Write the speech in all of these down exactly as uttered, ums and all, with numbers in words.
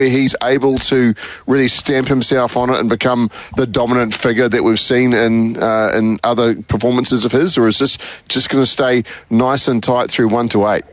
he's able to really stamp himself on it and become the dominant figure that we've seen in uh, in other performances of his, or is this just going to stay nice and tight through one to eight?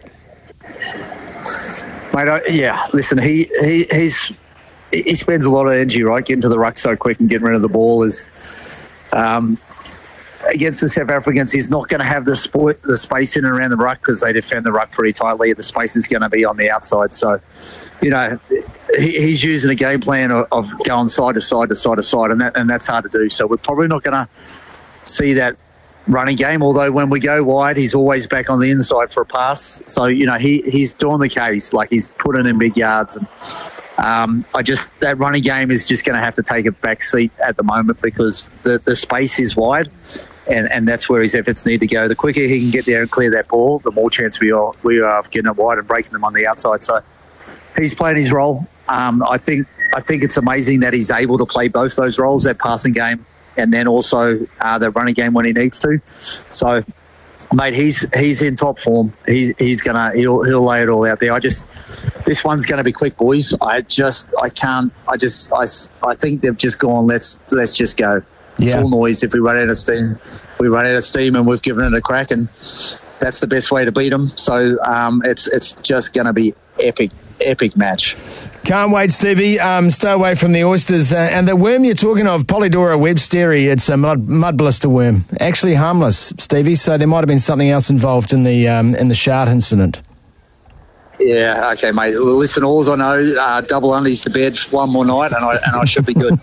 Mate, I, yeah, listen, he, he he's he spends a lot of energy, right, getting to the ruck so quick and getting rid of the ball. Is um, against the South Africans, he's not going to have the sport, the space in and around the ruck because they defend the ruck pretty tightly. The space is going to be on the outside. So, you know, he, he's using a game plan of, of going side to side to side to side, and that and that's hard to do. So we're probably not going to see that running game, although when we go wide, he's always back on the inside for a pass. So, you know, he, he's doing the case, like he's putting in big yards. And um, I just, that running game is just going to have to take a back seat at the moment because the, the space is wide, and, and that's where his efforts need to go. The quicker he can get there and clear that ball, the more chance we are, we are of getting it wide and breaking them on the outside. So he's playing his role. Um, I think I think it's amazing that he's able to play both those roles, that passing game and then also uh, the running game when he needs to. So, mate, he's he's in top form. He's he's gonna he'll he'll lay it all out there. I just this one's gonna be quick, boys. I just I can't. I just I, I think they've just gone. Let's let's just go. Yeah. Full noise. If we run out of steam, we run out of steam, and we've given it a crack, and that's the best way to beat them. So um, it's it's just gonna be epic. Epic match. Can't wait, Stevie. Um, stay away from the oysters. Uh, and the worm you're talking of, Polydora websteri, it's a mud, mud blister worm. Actually harmless, Stevie, so there might have been something else involved in the um, in the shard incident. Yeah, okay, mate. Well, listen, all I know, uh, double undies to bed one more night, and I and I should be good.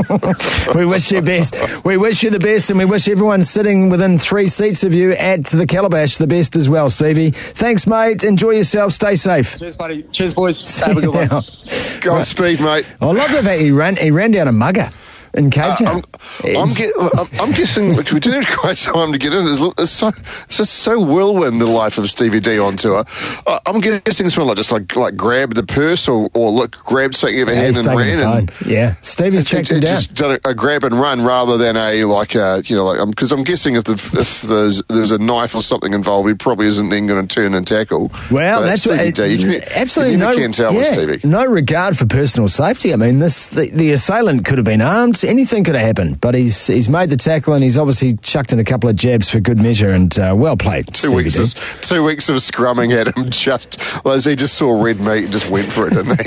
We wish you best. We wish you the best, and we wish everyone sitting within three seats of you at the Calabash the best as well, Stevie. Thanks, mate. Enjoy yourself. Stay safe. Cheers, buddy. Cheers, boys. Have a good one. Godspeed, mate. I love the fact he ran, he ran down a mugger in Cape Town. Uh, I'm, I'm, get, I'm guessing we didn't have quite time to get in. It's, it's, so, it's just so whirlwind, the life of Stevie D on tour. Uh, I'm guessing someone like just like like grabbed the purse or, or look grabbed something out of hand and ran. And yeah, Stevie's checked him down. Just done a, a grab and run rather than a like a you know like because I'm, I'm guessing if the, if there's there's a knife or something involved, he probably isn't then going to turn and tackle. Well, but that's Stevie what, D. You can, absolutely you never no. can tell yeah, with Stevie. No regard for personal safety. I mean, this the, the assailant could have been armed. Anything could have happened. But he's he's made the tackle and he's obviously chucked in a couple of jabs for good measure and uh, well played. Two weeks, of, two weeks of scrumming at him. Just well, he just saw red meat and just went for it, didn't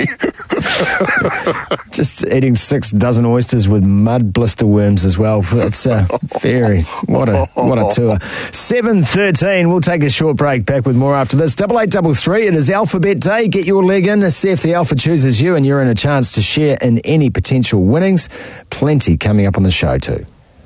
he? Just eating six dozen oysters with mud blister worms as well. It's uh, very what a what a tour. Seven thirteen. We'll take a short break. Back with more after this. Double eight double three. It is Alphabet Day. Get your leg in. See if the Alpha chooses you, and you're in a chance to share in any potential winnings. Plenty coming up on the show too.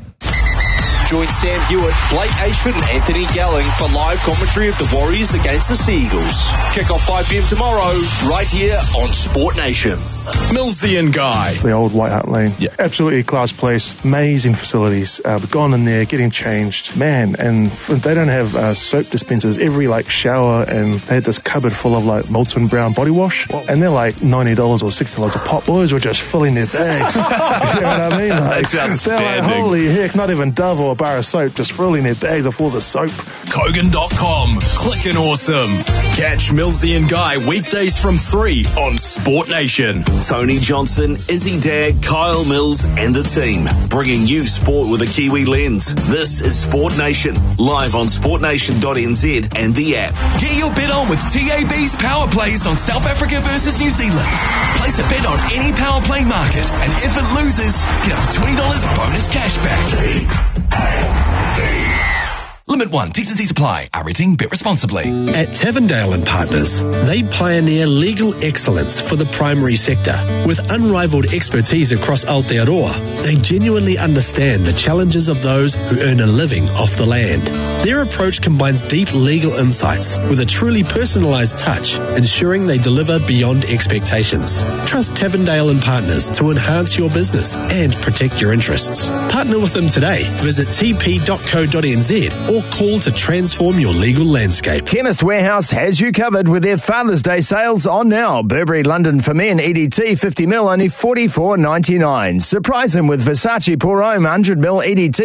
Join Sam Hewitt, Blake Ashford and Anthony Galling for live commentary of the Warriors against the Seagulls. Kick off five p.m. tomorrow, right here on Sport Nation. Millsy and Guy. The old White Hart Lane. Yeah. Absolutely class place. Amazing facilities. Uh, we've gone in there, getting changed. Man, and they don't have uh, soap dispensers. Every, like, shower, and they had this cupboard full of, like, Molton Brown body wash. And they're, like, ninety dollars or sixty dollars a pop. Boys were just filling their bags. You know what I mean? Like, That's they're like, holy heck, not even Dove or a bar of soap, just filling their bags of all the soap. Kogan dot com. Clickin' awesome. Catch Millsy and Guy weekdays from three on Sport Nation. Tony Johnson, Izzy Dag, Kyle Mills and the team, bringing you sport with a Kiwi lens. This is Sport Nation, live on sport nation dot n z and the app. Get your bet on with T A B's Power Plays on South Africa versus New Zealand. Place a bet on any Power Play market, and if it loses, get up to twenty dollars bonus cash back. T A B. Limit one. T's and C's apply. Our rating. Bet responsibly. At Tavendale and Partners, they pioneer legal excellence for the primary sector. With unrivaled expertise across Aotearoa, they genuinely understand the challenges of those who earn a living off the land. Their approach combines deep legal insights with a truly personalised touch, ensuring they deliver beyond expectations. Trust Tavendale and Partners to enhance your business and protect your interests. Partner with them today. Visit t p dot co dot n z or call to transform your legal landscape. Chemist Warehouse has you covered with their Father's Day sales on now. Burberry London for men, E D T fifty mil, only forty-four ninety-nine. Surprise him with Versace Pour Homme one hundred mil E D T.